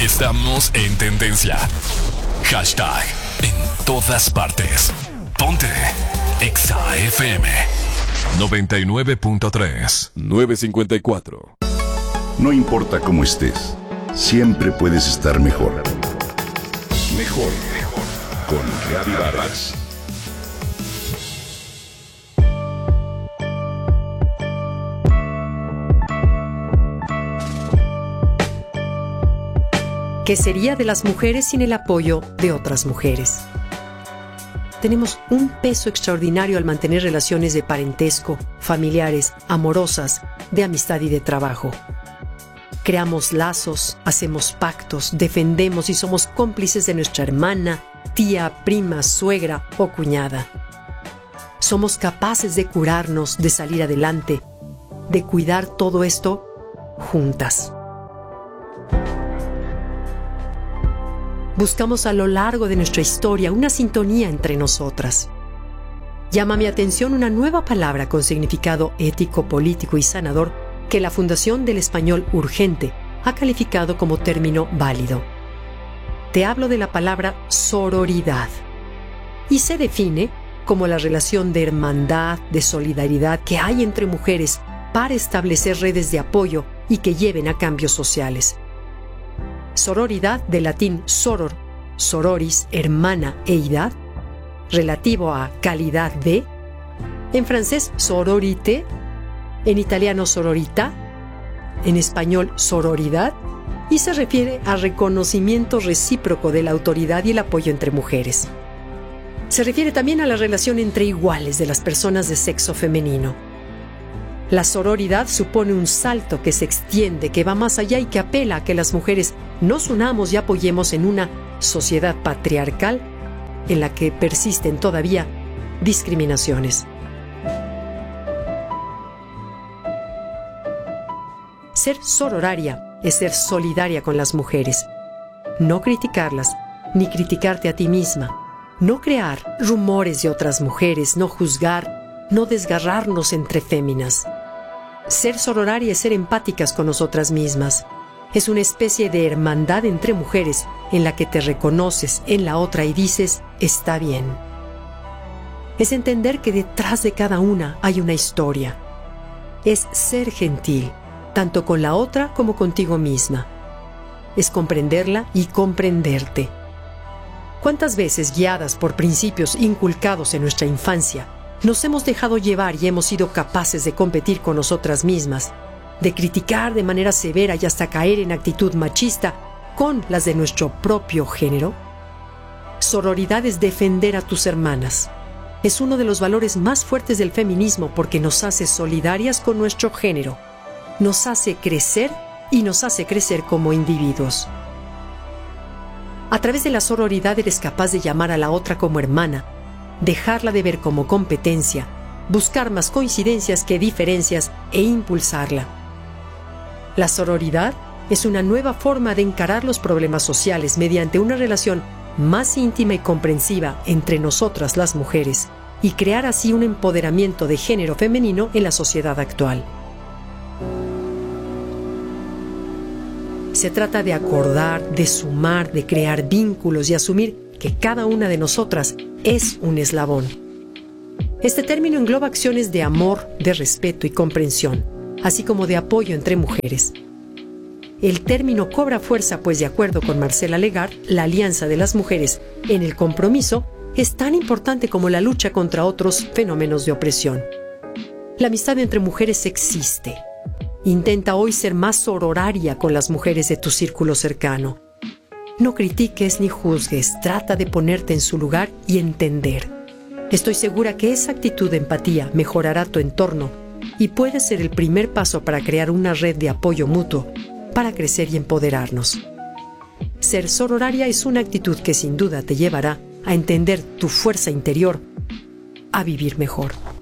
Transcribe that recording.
Estamos en tendencia. Hashtag en todas partes. Ponte Exa FM 99.3 954. No importa cómo estés, siempre puedes estar mejor. Mejor, mejor. Con Gaby Vargas. ¿Qué sería de las mujeres sin el apoyo de otras mujeres? Tenemos un peso extraordinario al mantener relaciones de parentesco, familiares, amorosas, de amistad y de trabajo. Creamos lazos, hacemos pactos, defendemos y somos cómplices de nuestra hermana, tía, prima, suegra o cuñada. Somos capaces de curarnos, de salir adelante, de cuidar todo esto juntas. Buscamos a lo largo de nuestra historia una sintonía entre nosotras. Llama mi atención una nueva palabra con significado ético, político y sanador que la Fundación del Español Urgente ha calificado como término válido. Te hablo de la palabra sororidad y se define como la relación de hermandad, de solidaridad que hay entre mujeres para establecer redes de apoyo y que lleven a cambios sociales. Sororidad, del latín soror, sororis, hermana e idad, relativo a calidad de, en francés sororité, en italiano sororita, en español sororidad, y se refiere a reconocimiento recíproco de la autoridad y el apoyo entre mujeres. Se refiere también a la relación entre iguales de las personas de sexo femenino. La sororidad supone un salto que se extiende, que va más allá y que apela a que las mujeres nos unamos y apoyemos en una sociedad patriarcal en la que persisten todavía discriminaciones. Ser sororaria es ser solidaria con las mujeres, no criticarlas, ni criticarte a ti misma, no crear rumores de otras mujeres, no juzgar, no desgarrarnos entre féminas. Ser sororaria es ser empáticas con nosotras mismas. Es una especie de hermandad entre mujeres en la que te reconoces en la otra y dices, está bien. Es entender que detrás de cada una hay una historia. Es ser gentil, tanto con la otra como contigo misma. Es comprenderla y comprenderte. ¿Cuántas veces, guiadas por principios inculcados en nuestra infancia, nos hemos dejado llevar y hemos sido capaces de competir con nosotras mismas, de criticar de manera severa y hasta caer en actitud machista con las de nuestro propio género? Sororidad es defender a tus hermanas. Es uno de los valores más fuertes del feminismo porque nos hace solidarias con nuestro género, nos hace crecer y nos hace crecer como individuos. A través de la sororidad eres capaz de llamar a la otra como hermana, dejarla de ver como competencia, buscar más coincidencias que diferencias e impulsarla. La sororidad es una nueva forma de encarar los problemas sociales mediante una relación más íntima y comprensiva entre nosotras las mujeres y crear así un empoderamiento de género femenino en la sociedad actual. Se trata de acordar, de sumar, de crear vínculos y asumir que cada una de nosotras es un eslabón. Este término engloba acciones de amor, de respeto y comprensión, así como de apoyo entre mujeres. El término cobra fuerza, pues de acuerdo con Marcela Legard, la alianza de las mujeres en el compromiso es tan importante como la lucha contra otros fenómenos de opresión. La amistad entre mujeres existe. Intenta hoy ser más sororaria con las mujeres de tu círculo cercano. No critiques ni juzgues, trata de ponerte en su lugar y entender. Estoy segura que esa actitud de empatía mejorará tu entorno y puede ser el primer paso para crear una red de apoyo mutuo para crecer y empoderarnos. Ser sororaria es una actitud que sin duda te llevará a entender tu fuerza interior, a vivir mejor.